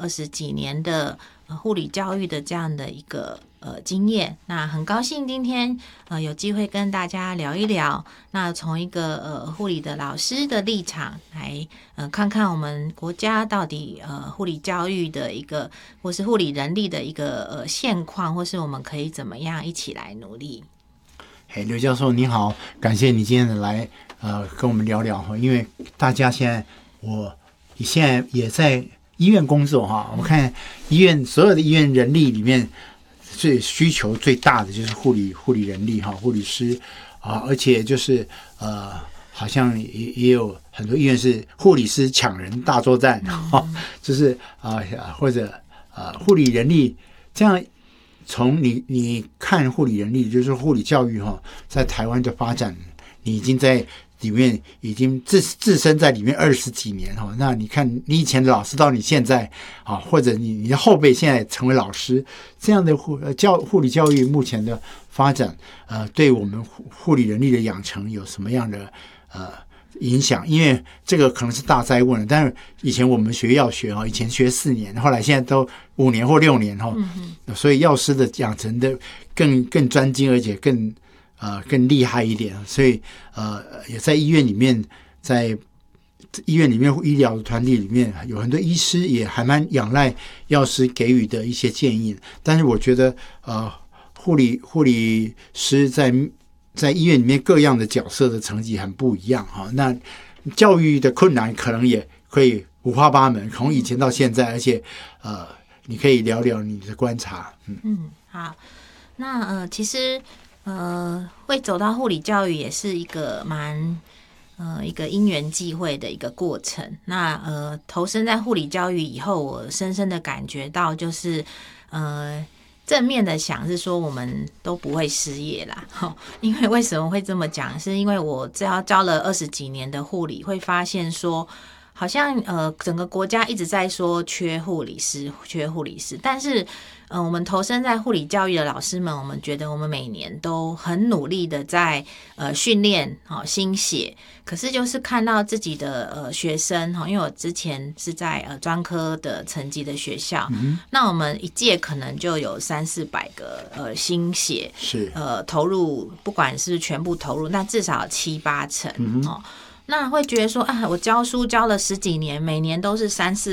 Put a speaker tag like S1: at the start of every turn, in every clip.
S1: 20几年的护理教育的这样的一个经验。那很高兴今天有机会跟大家聊一聊，那从一个护理的老师的立场来看看我们国家到底护理教育的一个或是护理人力的一个现况，或是我们可以怎么样一起来努力。
S2: 刘教授你好，感谢你今天的来跟我们聊聊，因为大家我现在也在医院工作哈，我看所有的医院人力里面最需求最大的就是护理人力哈，护理师而且就是好像也有很多医院是护理师抢人大作战就是或者护理人力这样。从你看护理人力，就是护理教育在台湾的发展，你已经在里面已经置身在里面20几年那你看你以前的老师到你现在或者你的后辈现在成为老师，这样的护理教育目前的发展对我们护理人力的养成有什么样的影响？因为这个可能是大哉问，但是以前我们学药学以前学4年，后来现在都5年或6年所以药师的养成的更专精，而且更厉害一点。所以也在医院里面，医疗的团体里面有很多医师也还蛮仰赖药师给予的一些建议。但是我觉得护理师在医院里面各样的角色的层级很不一样那教育的困难可能也可以五花八门，从以前到现在，而且你可以聊聊你的观察。
S1: 好，那其实会走到护理教育也是一个一个因缘际会的一个过程。那投身在护理教育以后，我深深的感觉到就是正面的想是说我们都不会失业啦因为为什么会这么讲，是因为我只要教了20几年的护理，会发现说好像整个国家一直在说缺护理师，但是我们投身在护理教育的老师们，我们觉得我们每年都很努力的在训练心血，可是就是看到自己的学生因为我之前是在专科的层级的学校，那我们一届可能就有300-400个心血是投入，不管是全部投入，那至少7-8成那会觉得说我教书教了10几年，每年都是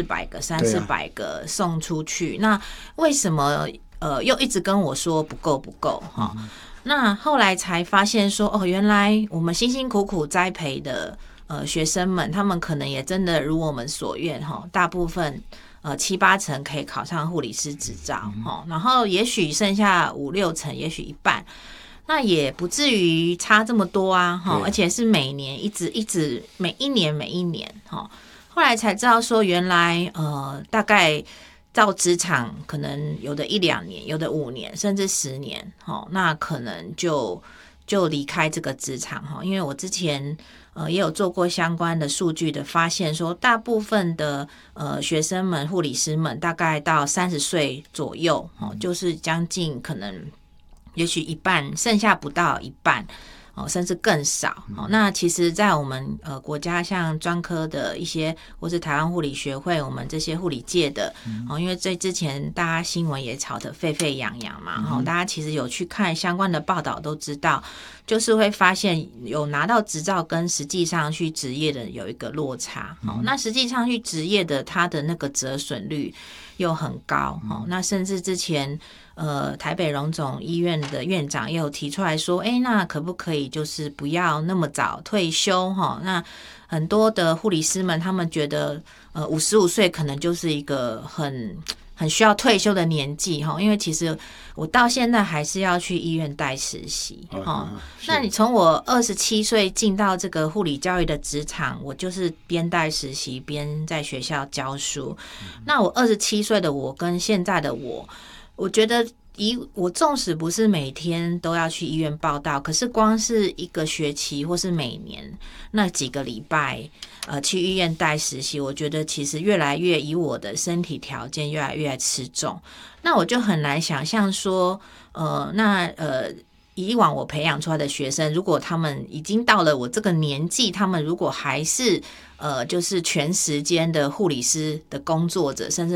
S1: 300-400个送出去，那为什么又一直跟我说不够那后来才发现说原来我们辛辛苦苦栽培的学生们，他们可能也真的如我们所愿大部分7-8成可以考上护理师执照然后也许剩下5-6成，也许一半，那也不至于差这么多而且是每年一直每一年后来才知道说原来大概到职场可能有的1-2年，有的5年甚至10年那可能就离开这个职场因为我之前也有做过相关的数据的发现，说大部分的学生们护理师们大概到30岁左右就是将近可能也许一半，剩下不到一半甚至更少那其实在我们国家像专科的一些或是台湾护理学会，我们这些护理界的因为之前大家新闻也吵得沸沸扬扬嘛大家其实有去看相关的报道都知道，就是会发现有拿到执照跟实际上去执业的有一个落差那实际上去执业的他的那个折损率又很高那甚至之前台北荣总医院的院长也有提出来说那可不可以就是不要那么早退休那很多的护理师们他们觉得55岁可能就是一个很需要退休的年纪因为其实我到现在还是要去医院带实习那你从我27岁进到这个护理教育的职场，我就是边带实习边在学校教书那我27岁的我跟现在的我觉得我纵使不是每天都要去医院报到，可是光是一个学期或是每年那几个礼拜去医院带实习，我觉得其实越来越以我的身体条件越来越吃重，那我就很难想象说以往我培养出来的学生，如果他们已经到了我这个年纪，他们如果还是就是全时间的护理师的工作者，甚至